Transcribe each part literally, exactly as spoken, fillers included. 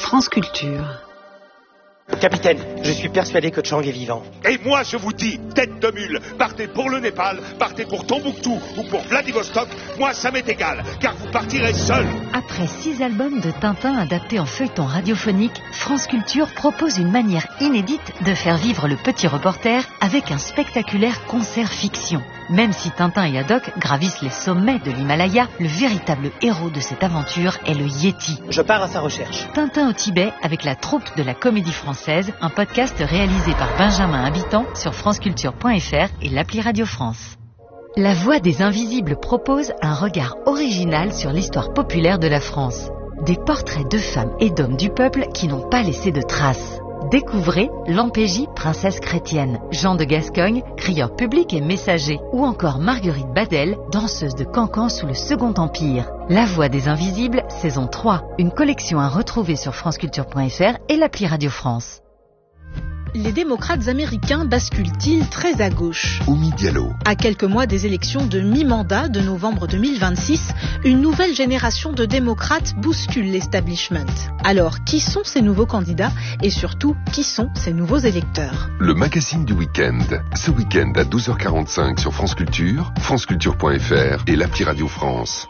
France Culture. Capitaine, je suis persuadé que Chang est vivant. Et moi je vous dis, tête de mule, partez pour le Népal, partez pour Tombouctou ou pour Vladivostok, moi ça m'est égal, car vous partirez seul. Après six albums de Tintin adaptés en feuilleton radiophonique, France Culture propose une manière inédite de faire vivre le petit reporter avec un spectaculaire concert fiction. Même si Tintin et Haddock gravissent les sommets de l'Himalaya, le véritable héros de cette aventure est le Yéti. Je pars à sa recherche. Tintin au Tibet avec la troupe de la Comédie Française, un podcast réalisé par Benjamin Habitant sur franceculture point f r et l'appli Radio France. La Voix des Invisibles propose un regard original sur l'histoire populaire de la France. Des portraits de femmes et d'hommes du peuple qui n'ont pas laissé de traces. Découvrez Lampégie, princesse chrétienne, Jean de Gascogne, crieur public et messager, ou encore Marguerite Badel, danseuse de cancan sous le Second Empire. La Voix des Invisibles, saison trois, une collection à retrouver sur franceculture point f r et l'appli Radio France. Les démocrates américains basculent-ils très à gauche ? Oumi Diallo. À quelques mois des élections de mi-mandat de novembre deux mille vingt-six, une nouvelle génération de démocrates bouscule l'establishment. Alors, qui sont ces nouveaux candidats et surtout, qui sont ces nouveaux électeurs ? Le magazine du week-end. Ce week-end à douze heures quarante-cinq sur France Culture, franceculture point f r et l'appli Radio France.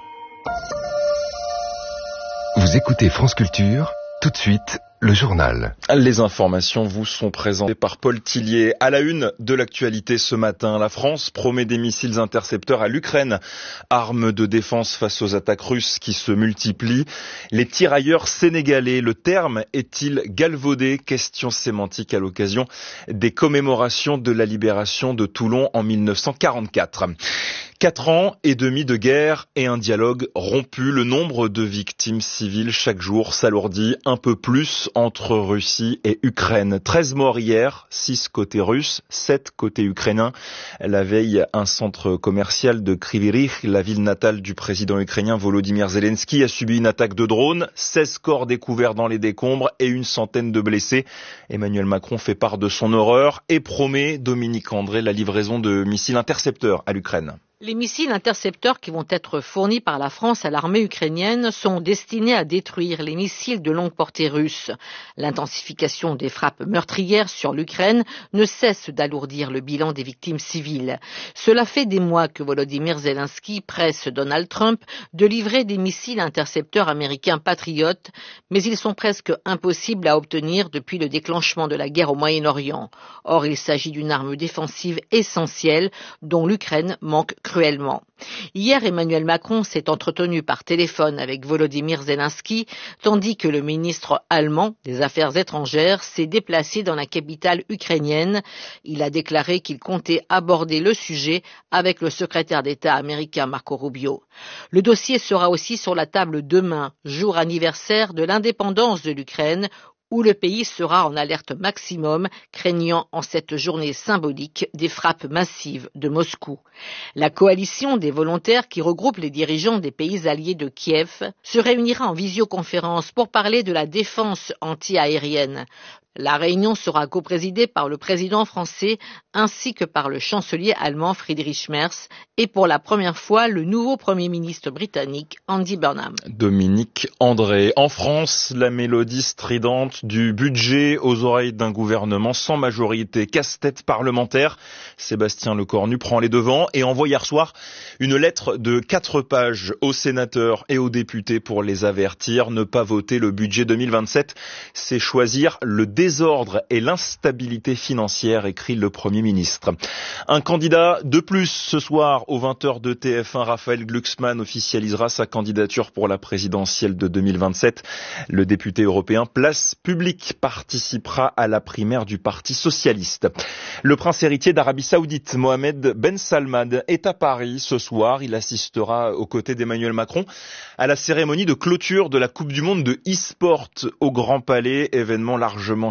Vous écoutez France Culture ? Tout de suite, le journal. Les informations vous sont présentées par Paul Tillier. À la une de l'actualité ce matin, la France promet des missiles intercepteurs à l'Ukraine. Arme de défense face aux attaques russes qui se multiplient. Les tirailleurs sénégalais, le terme est-il galvaudé ? Question sémantique à l'occasion des commémorations de la libération de Toulon en mille neuf cent quarante-quatre. Quatre ans et demi de guerre et un dialogue rompu. Le nombre de victimes civiles chaque jour s'alourdit un peu plus entre Russie et Ukraine. treize morts hier, six côté russe, sept côté ukrainien. La veille, un centre commercial de Kryvyi Rih, la ville natale du président ukrainien Volodymyr Zelensky, a subi une attaque de drone. seize corps découverts dans les décombres et une centaine de blessés. Emmanuel Macron fait part de son horreur et promet, Dominique André, la livraison de missiles intercepteurs à l'Ukraine. Les missiles intercepteurs qui vont être fournis par la France à l'armée ukrainienne sont destinés à détruire les missiles de longue portée russes. L'intensification des frappes meurtrières sur l'Ukraine ne cesse d'alourdir le bilan des victimes civiles. Cela fait des mois que Volodymyr Zelensky presse Donald Trump de livrer des missiles intercepteurs américains patriotes, mais ils sont presque impossibles à obtenir depuis le déclenchement de la guerre au Moyen-Orient. Or, il s'agit d'une arme défensive essentielle dont l'Ukraine manque cruellement. Hier, Emmanuel Macron s'est entretenu par téléphone avec Volodymyr Zelensky, tandis que le ministre allemand des Affaires étrangères s'est déplacé dans la capitale ukrainienne. Il a déclaré qu'il comptait aborder le sujet avec le secrétaire d'État américain Marco Rubio. Le dossier sera aussi sur la table demain, jour anniversaire de l'indépendance de l'Ukraine, où le pays sera en alerte maximum, craignant en cette journée symbolique des frappes massives de Moscou. La coalition des volontaires qui regroupe les dirigeants des pays alliés de Kiev se réunira en visioconférence pour parler de la défense anti-aérienne. La réunion sera coprésidée par le président français ainsi que par le chancelier allemand Friedrich Merz et pour la première fois le nouveau Premier ministre britannique Andy Burnham. Dominique André. En France, la mélodie stridente du budget aux oreilles d'un gouvernement sans majorité, casse-tête parlementaire. Sébastien Lecornu prend les devants et envoie hier soir une lettre de quatre pages aux sénateurs et aux députés pour les avertir. Ne pas voter le budget deux mille vingt-sept, c'est choisir le désordre et l'instabilité financière, écrit le Premier ministre. Un candidat de plus ce soir aux vingt heures de T F un, Raphaël Glucksmann officialisera sa candidature pour la présidentielle de deux mille vingt-sept. Le député européen Place Publique participera à la primaire du Parti socialiste. Le prince héritier d'Arabie Saoudite, Mohamed Ben Salman, est à Paris ce soir. Il assistera aux côtés d'Emmanuel Macron à la cérémonie de clôture de la Coupe du Monde de e-sport au Grand Palais, événement largement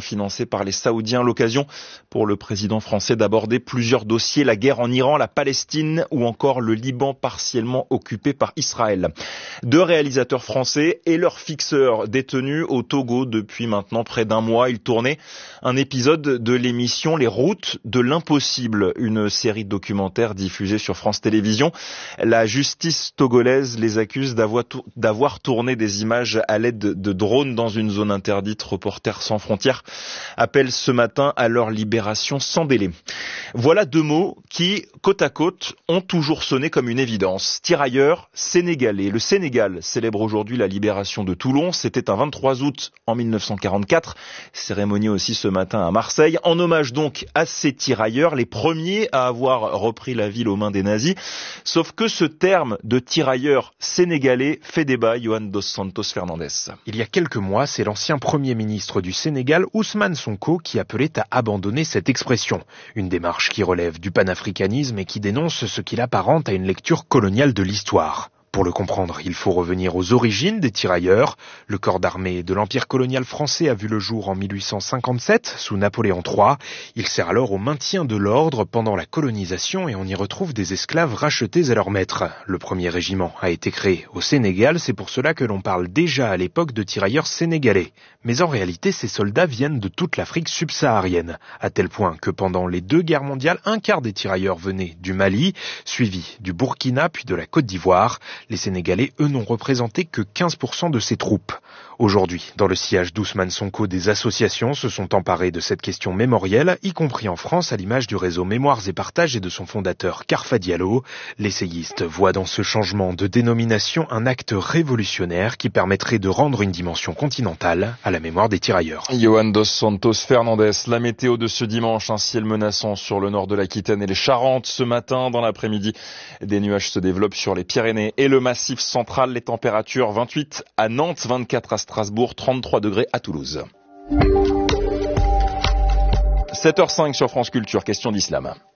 financé par les Saoudiens. L'occasion pour le président français d'aborder plusieurs dossiers, la guerre en Iran, la Palestine ou encore le Liban partiellement occupé par Israël. Deux réalisateurs français et leurs fixeurs détenus au Togo depuis maintenant près d'un mois. Ils tournaient un épisode de l'émission Les Routes de l'impossible, une série de documentaires diffusée sur France Télévisions. La justice togolaise les accuse d'avoir, tour- d'avoir tourné des images à l'aide de drones dans une zone interdite. Reporters sans frontières appellent ce matin à leur libération sans délai. Voilà deux mots qui, côte à côte, ont toujours sonné comme une évidence. Tirailleurs sénégalais. Le Sénégal célèbre aujourd'hui la libération de Toulon. C'était un vingt-trois août en mille neuf cent quarante-quatre. Cérémonie aussi ce matin à Marseille. En hommage donc à ces tirailleurs, les premiers à avoir repris la ville aux mains des nazis. Sauf que ce terme de tirailleurs sénégalais fait débat. Johan dos Santos Fernandes. Il y a quelques mois, c'est l'ancien Premier ministre du Sénégal, Ousmane Sonko, qui appelait à abandonner cette expression. Une démarche qui relève du panafricanisme et qui dénonce ce qu'il apparente à une lecture coloniale de l'histoire. Pour le comprendre, il faut revenir aux origines des tirailleurs. Le corps d'armée de l'Empire colonial français a vu le jour en mille huit cent cinquante-sept, sous Napoléon trois. Il sert alors au maintien de l'ordre pendant la colonisation et on y retrouve des esclaves rachetés à leur maître. Le premier régiment a été créé au Sénégal, c'est pour cela que l'on parle déjà à l'époque de tirailleurs sénégalais. Mais en réalité, ces soldats viennent de toute l'Afrique subsaharienne, à tel point que pendant les deux guerres mondiales, un quart des tirailleurs venaient du Mali, suivi du Burkina puis de la Côte d'Ivoire. Les Sénégalais, eux, n'ont représenté que quinze pour cent de ces troupes. Aujourd'hui, dans le sillage d'Ousmane Sonko, des associations se sont emparées de cette question mémorielle, y compris en France, à l'image du réseau Mémoires et Partages et de son fondateur Karfa Diallo. L'essayiste voit dans ce changement de dénomination un acte révolutionnaire qui permettrait de rendre une dimension continentale à la mémoire des tirailleurs. Johan dos Santos Fernandes, la météo de ce dimanche, un ciel menaçant sur le nord de l'Aquitaine et les Charentes. Ce matin, dans l'après-midi, des nuages se développent sur les Pyrénées et le Massif central. Les températures vingt-huit à Nantes, vingt-quatre à Strasbourg, trente-trois degrés à Toulouse. sept heures cinq sur France Culture, question d'islam.